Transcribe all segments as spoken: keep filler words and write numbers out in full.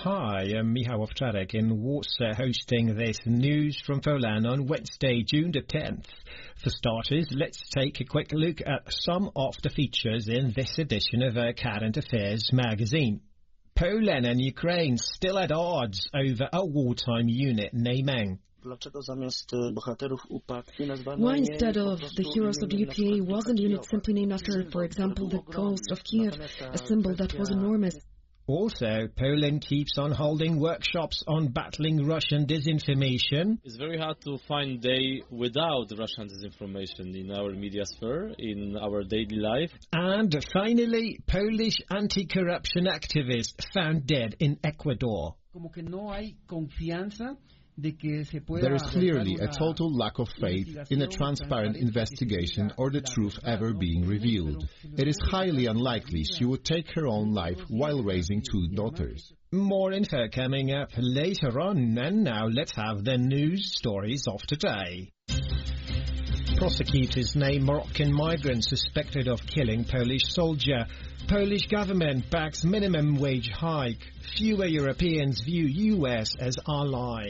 Hi, I'm Michał Owczarek in Warsaw, hosting this News from Poland on Wednesday, June the tenth. For starters, let's take a quick look at some of the features in this edition of our Current Affairs magazine. Poland and Ukraine still at odds over a wartime unit naming. Why instead of the heroes of the U P A wasn't a unit simply named after, for example, the Ghost of Kiev, a symbol that was enormous? Also, Poland keeps on holding workshops on battling Russian disinformation. It's very hard to find a day without Russian disinformation in our media sphere, in our daily life. And finally, Polish anti-corruption activist found dead in Ecuador. There is clearly a total lack of faith in a transparent investigation or the truth ever being revealed. It is highly unlikely she would take her own life while raising two daughters. More info coming up later on, and now let's have the news stories of today. Prosecutors name Moroccan migrant suspected of killing Polish soldier. Polish government backs minimum wage hike. Fewer Europeans view U S as ally.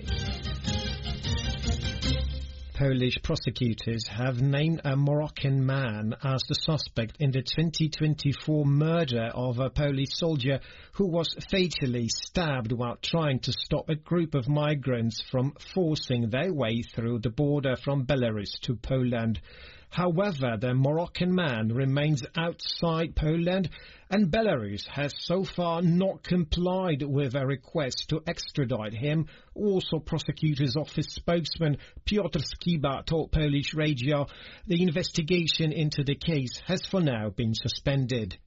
Polish prosecutors have named a Moroccan man as the suspect in the twenty twenty-four murder of a Polish soldier who was fatally stabbed while trying to stop a group of migrants from forcing their way through the border from Belarus to Poland. However, the Moroccan man remains outside Poland, and Belarus has so far not complied with a request to extradite him. Also, prosecutor's office spokesman Piotr Skiba told Polish radio the investigation into the case has for now been suspended.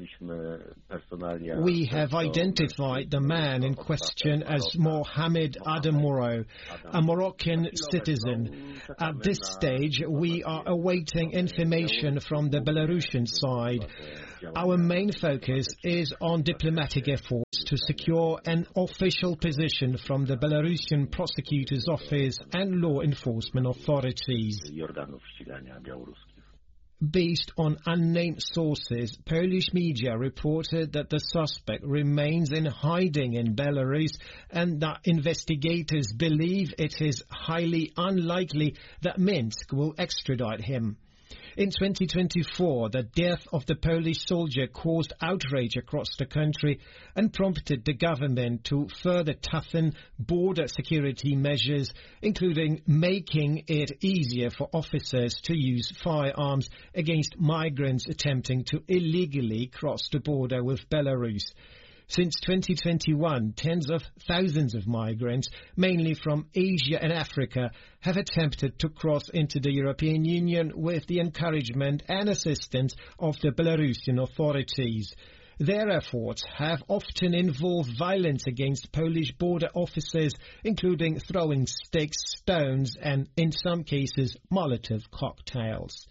We have identified the man in question as Mohamed Adamoro, a Moroccan citizen. At this stage, we are awaiting information from the Belarusian side. Our main focus is on diplomatic efforts to secure an official position from the Belarusian prosecutor's office and law enforcement authorities. Based on unnamed sources, Polish media reported that the suspect remains in hiding in Belarus and that investigators believe it is highly unlikely that Minsk will extradite him. In twenty twenty-four, the death of the Polish soldier caused outrage across the country and prompted the government to further toughen border security measures, including making it easier for officers to use firearms against migrants attempting to illegally cross the border with Belarus. Since twenty twenty-one, tens of thousands of migrants, mainly from Asia and Africa, have attempted to cross into the European Union with the encouragement and assistance of the Belarusian authorities. Their efforts have often involved violence against Polish border officers, including throwing sticks, stones, and, in some cases, Molotov cocktails.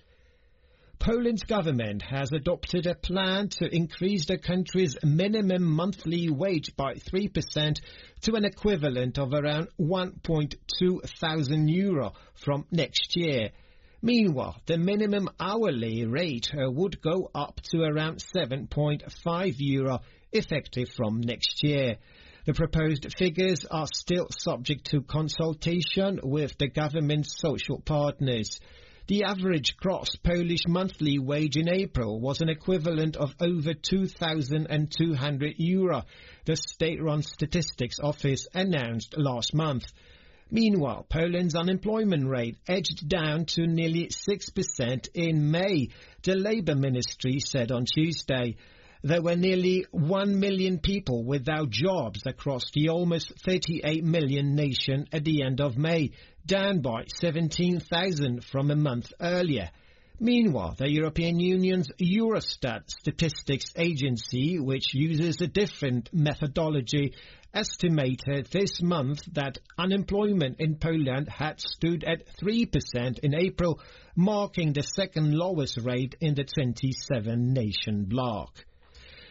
Poland's government has adopted a plan to increase the country's minimum monthly wage by three percent to an equivalent of around one point two thousand euro from next year. Meanwhile, the minimum hourly rate uh, would go up to around seven point five euro, effective from next year. The proposed figures are still subject to consultation with the government's social partners. The average gross Polish monthly wage in April was an equivalent of over two thousand two hundred euro, the state-run statistics office announced last month. Meanwhile, Poland's unemployment rate edged down to nearly six percent in May, the Labour Ministry said on Tuesday. There were nearly one million people without jobs across the almost thirty-eight million nation at the end of May, down by seventeen thousand from a month earlier. Meanwhile, the European Union's Eurostat statistics agency, which uses a different methodology, estimated this month that unemployment in Poland had stood at three percent in April, marking the second lowest rate in the twenty-seven nation bloc.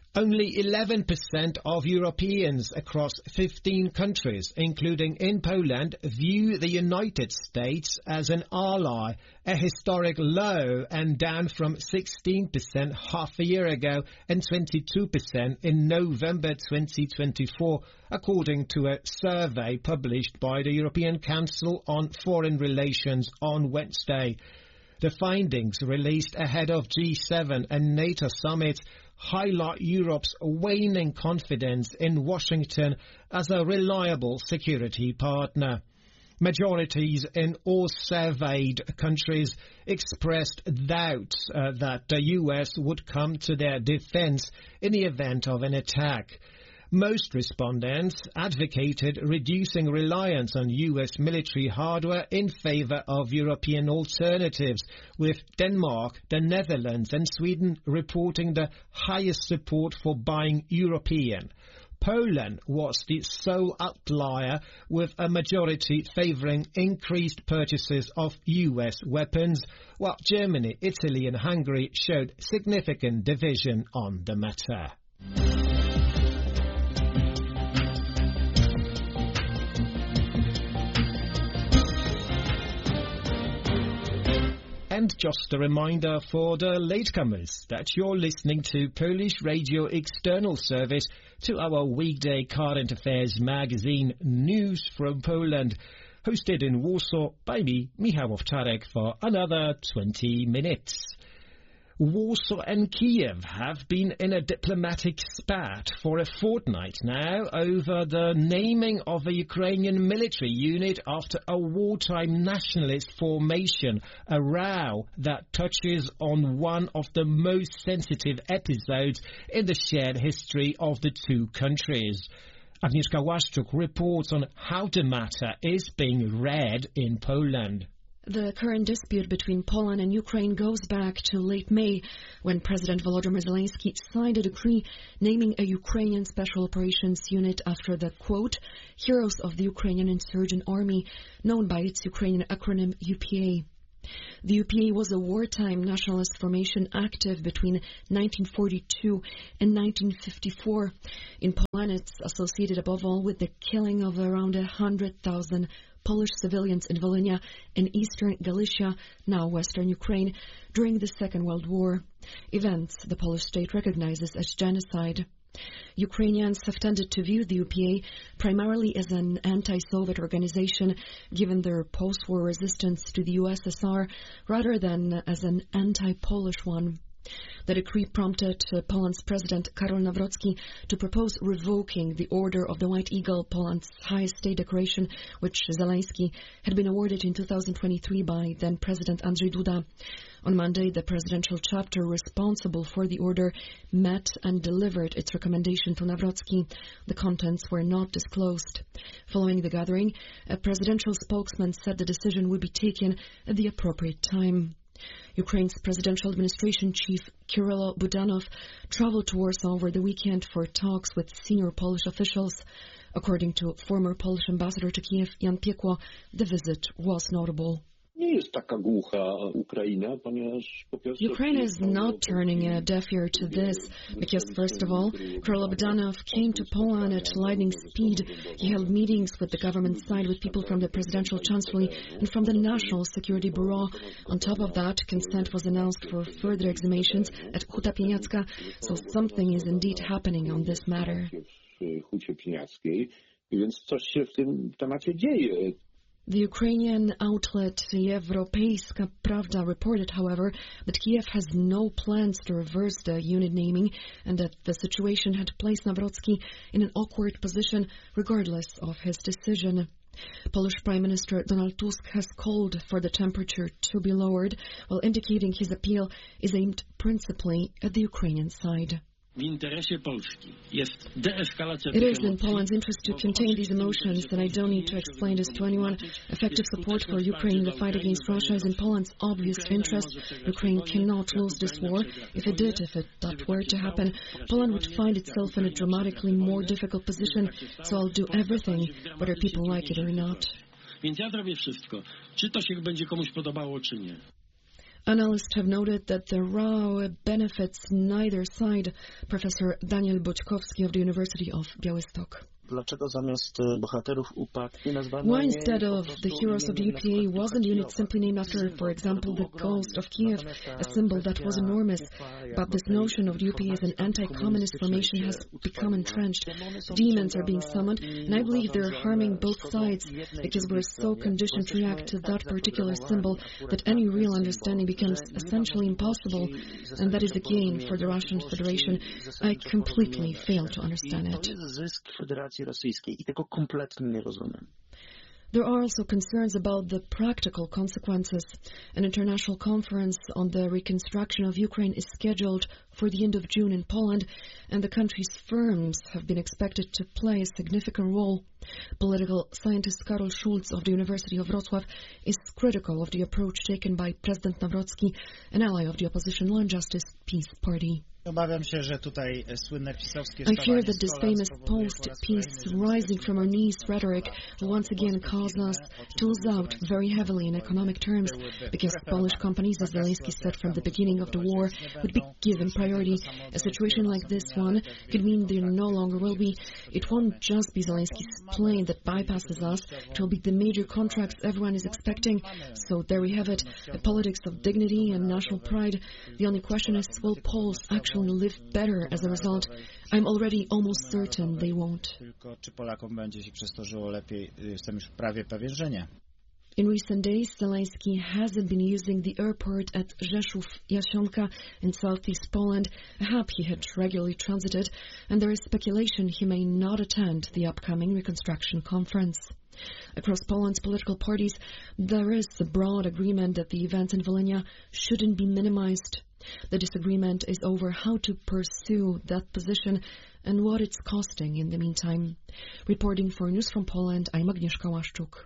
Only eleven percent of Europeans across fifteen countries, including in Poland, view the United States as an ally, a historic low and down from sixteen percent half a year ago and twenty-two percent in November twenty twenty-four, according to a survey published by the European Council on Foreign Relations on Wednesday. The findings, released ahead of G seven and NATO summits, highlight Europe's waning confidence in Washington as a reliable security partner. Majorities in all surveyed countries expressed doubts uh, that the U S would come to their defense in the event of an attack. Most respondents advocated reducing reliance on U S military hardware in favor of European alternatives, with Denmark, the Netherlands and Sweden reporting the highest support for buying European. Poland was the sole outlier, with a majority favouring increased purchases of U S weapons, while Germany, Italy and Hungary showed significant division on the matter. And just a reminder for the latecomers that you're listening to Polish Radio External Service, to our weekday current affairs magazine News from Poland, hosted in Warsaw by me, Michał Owczarek, for another twenty minutes. Warsaw and Kiev have been in a diplomatic spat for a fortnight now over the naming of a Ukrainian military unit after a wartime nationalist formation, a row that touches on one of the most sensitive episodes in the shared history of the two countries. Agnieszka Łaszczuk reports on how the matter is being read in Poland. The current dispute between Poland and Ukraine goes back to late May, when President Volodymyr Zelensky signed a decree naming a Ukrainian Special Operations Unit after the, quote, heroes of the Ukrainian Insurgent Army, known by its Ukrainian acronym U P A. The U P A was a wartime nationalist formation active between nineteen forty-two and nineteen fifty-four. In Poland, it's associated above all with the killing of around one hundred thousand Polish civilians in Volhynia and eastern Galicia, now western Ukraine, during the Second World War. Events the Polish state recognizes as genocide. Ukrainians have tended to view the U P A primarily as an anti-Soviet organization, given their post-war resistance to the U S S R, rather than as an anti-Polish one. The decree prompted uh, Poland's President Karol Nawrocki to propose revoking the Order of the White Eagle, Poland's highest state decoration, which Zelensky had been awarded in two thousand twenty-three by then-President Andrzej Duda. On Monday, the presidential chapter responsible for the order met and delivered its recommendation to Nawrocki. The contents were not disclosed. Following the gathering, a presidential spokesman said the decision would be taken at the appropriate time. Ukraine's presidential administration chief Kyrylo Budanov traveled to Warsaw over the weekend for talks with senior Polish officials. According to former Polish ambassador to Kiev, Jan Piekło, the visit was notable. Ukraine is not turning a deaf ear to this because, first of all, Kyrylo Budanov came to Poland at lightning speed. He held meetings with the government side, with people from the presidential chancellery and from the National Security Bureau. On top of that, consent was announced for further exhumations at Huta Pieniacka, so something is indeed happening on this matter. The Ukrainian outlet Europejska Pravda reported, however, that Kiev has no plans to reverse the unit naming and that the situation had placed Nawrocki in an awkward position regardless of his decision. Polish Prime Minister Donald Tusk has called for the temperature to be lowered, while indicating his appeal is aimed principally at the Ukrainian side. It is in Poland's interest to contain these emotions, and I don't need to explain this to anyone. Effective support for Ukraine in the fight against Russia is in Poland's obvious interest. Ukraine cannot lose this war. If it did, if it, that were to happen, Poland would find itself in a dramatically more difficult position, so I'll do everything, whether people like it or not. Analysts have noted that the row benefits neither side. Professor Daniel Boćkovski of the University of Białystok. Why instead of the heroes of the U P A wasn't the unit simply named after, for example, the Ghost of Kiev, a symbol that was enormous? But this notion of the U P A as an anti-communist formation has become entrenched. Demons are being summoned, and I believe they're harming both sides, because we're so conditioned to react to that particular symbol that any real understanding becomes essentially impossible, and that is a gain for the Russian Federation. I completely fail to understand it. There are also concerns about the practical consequences. An international conference on the reconstruction of Ukraine is scheduled for the end of June in Poland, and the country's firms have been expected to play a significant role. Political scientist Karol Schulz of the University of Wrocław is critical of the approach taken by President Nawrocki, an ally of the opposition Law and Justice Peace Party. I fear that this famous post-peace rising from our knees rhetoric will once again cause us to lose out very heavily in economic terms, because Polish companies, as Zelensky said from the beginning of the war, would be given priority. A situation like this one could mean there no longer will be. It won't just be Zelensky's plane that bypasses us, it will be the major contracts everyone is expecting. So there we have it, a politics of dignity and national pride. The only question is, will Poles actually live better as a result? I'm already almost certain they won't. In recent days, Zelensky hasn't been using the airport at Rzeszów-Jasionka in southeast Poland, a hub he had regularly transited, and there is speculation he may not attend the upcoming reconstruction conference. Across Poland's political parties, there is a broad agreement that the events in Volhynia shouldn't be minimized. The disagreement is over how to pursue that position and what it's costing in the meantime. Reporting for News from Poland, I'm Agnieszka Łaszczuk.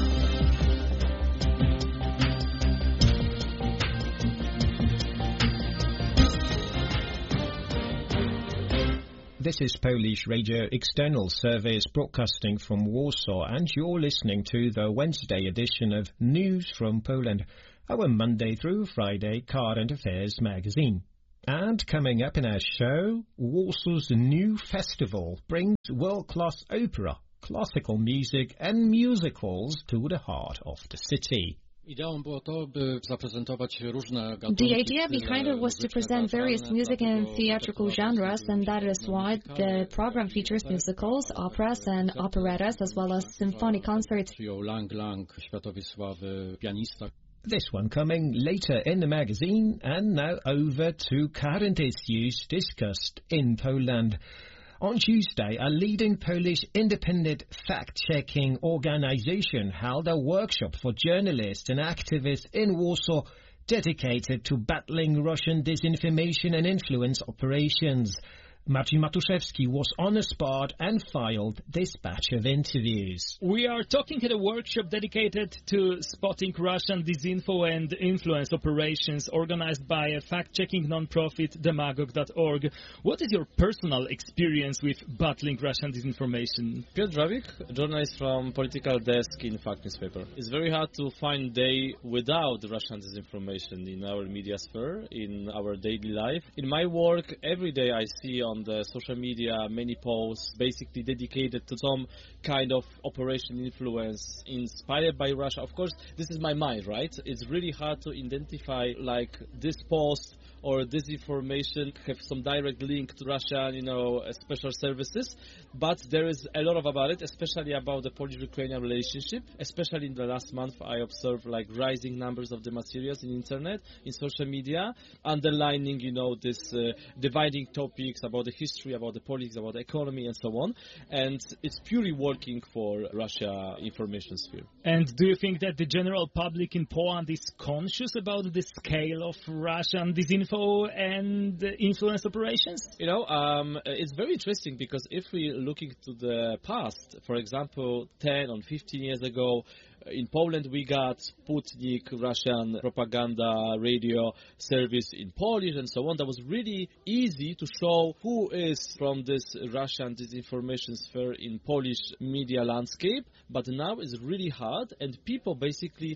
This is Polish Radio External Service broadcasting from Warsaw, and you're listening to the Wednesday edition of News from Poland, our Monday through Friday current affairs magazine. And coming up in our show, Warsaw's new festival brings world-class opera, classical music and musicals to the heart of the city. The idea behind it was to present various music and theatrical genres, and that is why the program features musicals, operas and operettas, as well as symphonic concerts. This one coming later in the magazine, and now over to current issues discussed in Poland. On Tuesday, a leading Polish independent fact-checking organization held a workshop for journalists and activists in Warsaw dedicated to battling Russian disinformation and influence operations. Marcin Matuszewski was on the spot and filed this batch of interviews. We are talking at a workshop dedicated to spotting Russian disinfo and influence operations organized by a fact-checking non-profit demagog dot org. What is your personal experience with battling Russian disinformation? Piotr Drawik, journalist from Political Desk in Fact Newspaper. It's very hard to find a day without Russian disinformation in our media sphere, in our daily life. In my work, every day I see on the social media many posts basically dedicated to some kind of operation influence inspired by Russia. Of course, this is my mind, right? It's really hard to identify like this post or this information have some direct link to Russian, you know, special services. But there is a lot of about it, especially about the Polish-Ukrainian relationship. Especially in the last month, I observed like rising numbers of the materials in internet, in social media, underlining, you know, this uh, dividing topics about the history, about the politics, about the economy, and so on. And it's purely working for Russia information sphere. And do you think that the general public in Poland is conscious about the scale of Russian disinformation and influence operations? You know, um, it's very interesting because if we're looking to the past, for example, ten or fifteen years ago, in Poland we got Sputnik, Russian propaganda radio service in Polish and so on. That was really easy to show who is from this Russian disinformation sphere in Polish media landscape. But now it's really hard, and people basically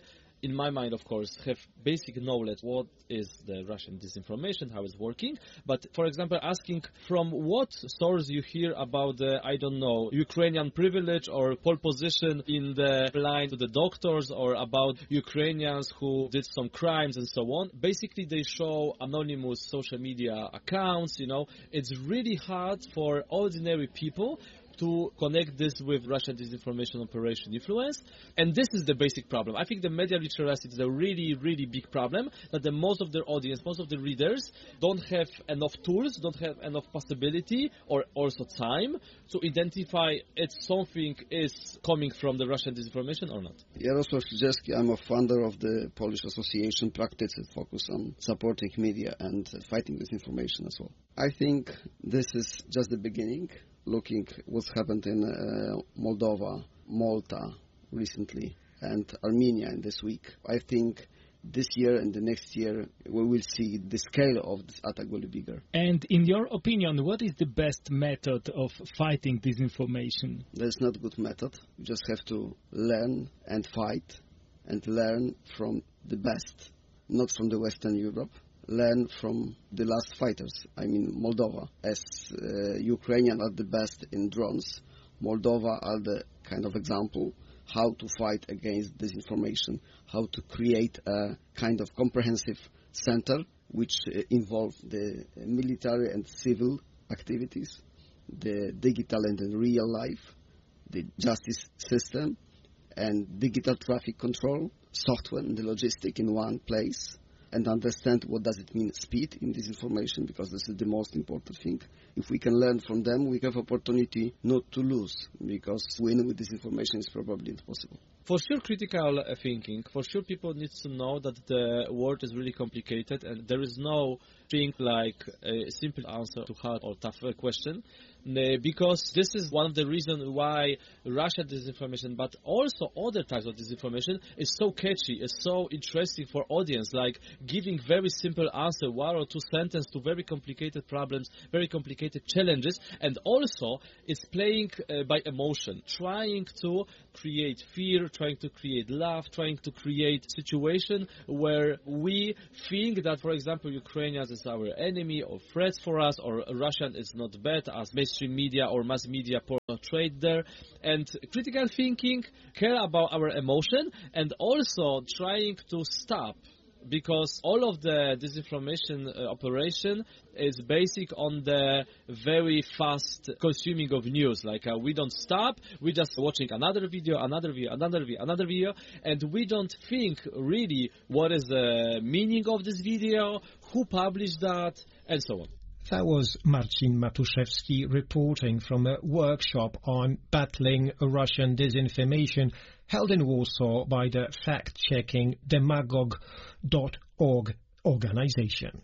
in my mind, of course, have basic knowledge what is the Russian disinformation, how it's working. But, for example, asking from what source you hear about the, I don't know, Ukrainian privilege or pole position in the line to the doctors, or about Ukrainians who did some crimes and so on. Basically, they show anonymous social media accounts, you know. It's really hard for ordinary people to connect this with Russian disinformation operation influence. And this is the basic problem. I think the media literacy is a really, really big problem, that the most of their audience, most of the readers don't have enough tools, don't have enough possibility or also time to identify if something is coming from the Russian disinformation or not. Jarosław Szczerski, I'm a founder of the Polish Association Praktycy, focus on supporting media and fighting disinformation as well. I think this is just the beginning. Looking what's happened in uh, Moldova, Malta recently, and Armenia in this week, I think this year and the next year we will see the scale of this attack will be bigger. And in your opinion, what is the best method of fighting disinformation? There's not a good method. You just have to learn and fight and learn from the best, not from the Western Europe. Learn from the last fighters. I mean, Moldova. As uh, Ukrainians are the best in drones, Moldova are the kind of example how to fight against disinformation, how to create a kind of comprehensive center which uh, involve the military and civil activities, the digital and the real life, the justice system, and digital traffic control, software and the logistic in one place, and understand what does it mean speed in this information, because this is the most important thing. If we can learn from them, we have opportunity not to lose, because win with this information is probably impossible. For sure, critical thinking. For sure, people need to know that the world is really complicated and there is no thing like a simple answer to hard or tough question. Because this is one of the reasons why Russian disinformation, but also other types of disinformation, is so catchy, is so interesting for audience, like giving very simple answer, one or two sentences to very complicated problems, very complicated challenges, and also it's playing uh, by emotion, trying to create fear, trying to create love, trying to create situation where we think that, for example, Ukrainians is our enemy or threats for us, or Russian is not bad as mainstream media or mass media portrayed there. And critical thinking, care about our emotion, and also trying to stop, because all of the disinformation uh, operation is basic on the very fast consuming of news. Like uh, we don't stop, we just watching another video, another video, another video, another video, and we don't think really what is the meaning of this video, who published that, and so on. That was Marcin Matuszewski reporting from a workshop on battling Russian disinformation held in Warsaw by the fact-checking demagog dot org organization.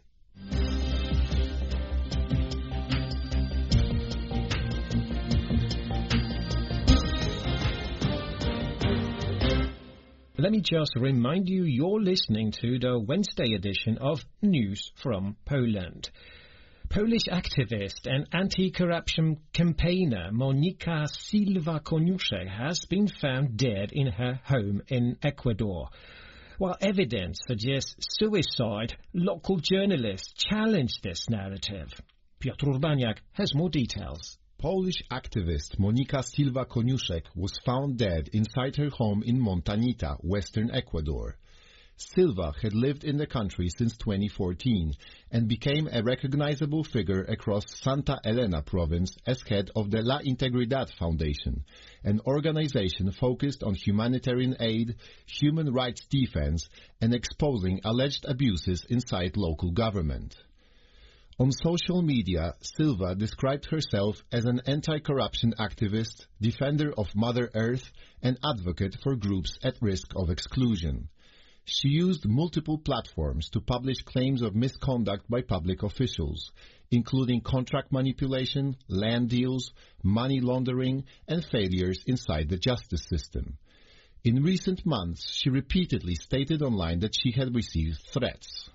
Let me just remind you, you're listening to the Wednesday edition of News from Poland. Polish activist and anti-corruption campaigner Monika Silva-Koniuszek has been found dead in her home in Ecuador. While evidence suggests suicide, local journalists challenge this narrative. Piotr Urbaniak has more details. Polish activist Monika Silva-Koniuszek was found dead inside her home in Montanita, western Ecuador. Silva had lived in the country since twenty fourteen and became a recognizable figure across Santa Elena province as head of the La Integridad Foundation, an organization focused on humanitarian aid, human rights defense, and exposing alleged abuses inside local government. On social media, Silva described herself as an anti-corruption activist, defender of Mother Earth, and advocate for groups at risk of exclusion. She used multiple platforms to publish claims of misconduct by public officials, including contract manipulation, land deals, money laundering, and failures inside the justice system. In recent months, she repeatedly stated online that she had received threats.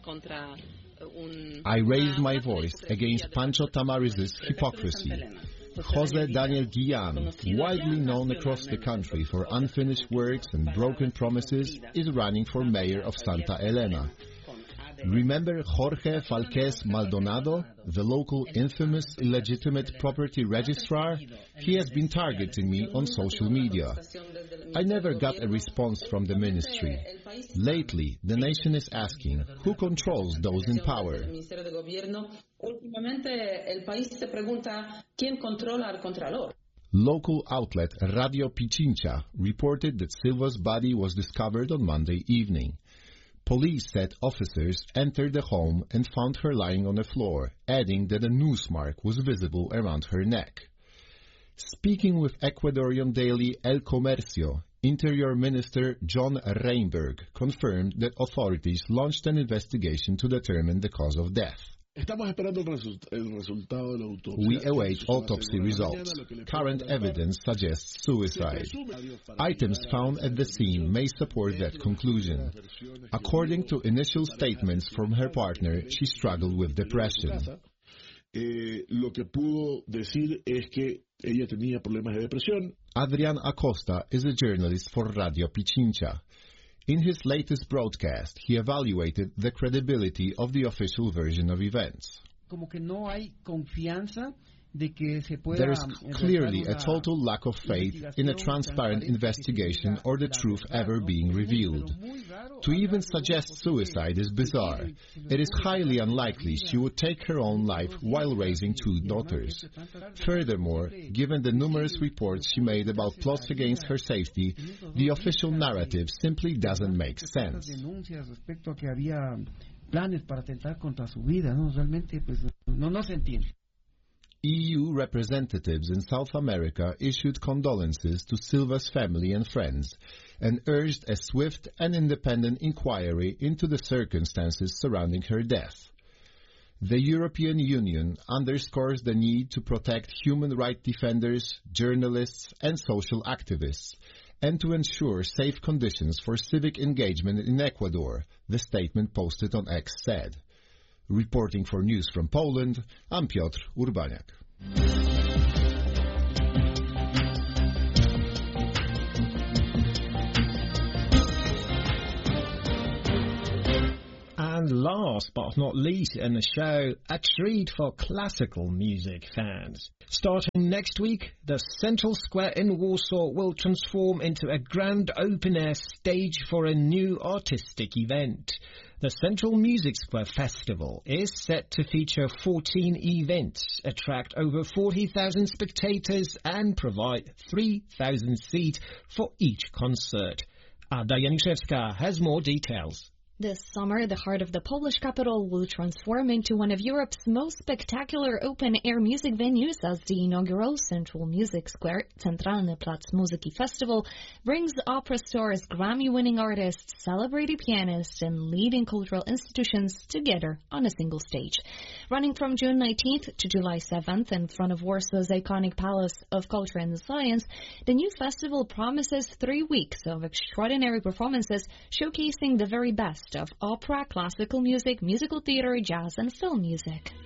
I raised my voice against Pancho Tamariz's hypocrisy. José Daniel Guillán, widely known across the country for unfinished works and broken promises, is running for mayor of Santa Elena. Remember Jorge Falquez Maldonado, the local infamous illegitimate property registrar? He has been targeting me on social media. I never got a response from the ministry. Lately, the nation is asking, who controls those in power? Local outlet Radio Pichincha reported that Silva's body was discovered on Monday evening. Police said officers entered the home and found her lying on the floor, adding that a noose mark was visible around her neck. Speaking with Ecuadorian daily El Comercio, Interior Minister John Reinberg confirmed that authorities launched an investigation to determine the cause of death. We await autopsy results. Current evidence suggests suicide. Items found at the scene may support that conclusion. According to initial statements from her partner, she struggled with depression. Adrian Acosta is a journalist for Radio Pichincha. In his latest broadcast, he evaluated the credibility of the official version of events. There is clearly a total lack of faith in a transparent investigation or the truth ever being revealed. To even suggest suicide is bizarre. It is highly unlikely she would take her own life while raising two daughters. Furthermore, given the numerous reports she made about plots against her safety, the official narrative simply doesn't make sense. E U representatives in South America issued condolences to Silva's family and friends and urged a swift and independent inquiry into the circumstances surrounding her death. The European Union underscores the need to protect human rights defenders, journalists, and social activists, and to ensure safe conditions for civic engagement in Ecuador, the statement posted on X said. Reporting for News from Poland, I'm Piotr Urbaniak. And last but not least in the show, a treat for classical music fans. Starting next week, the Central Square in Warsaw will transform into a grand open-air stage for a new artistic event. The Central Music Square Festival is set to feature fourteen events, attract over forty thousand spectators and provide three thousand seats for each concert. Ada Janiszewska has more details. This summer, the heart of the Polish capital will transform into one of Europe's most spectacular open-air music venues as the inaugural Central Music Square Centralny Plac Muzyki Festival brings opera stars, Grammy-winning artists, celebrity pianists, and leading cultural institutions together on a single stage. Running from June nineteenth to July seventh in front of Warsaw's iconic Palace of Culture and Science, the new festival promises three weeks of extraordinary performances showcasing the very best of opera, classical music, musical theater, jazz, and film music.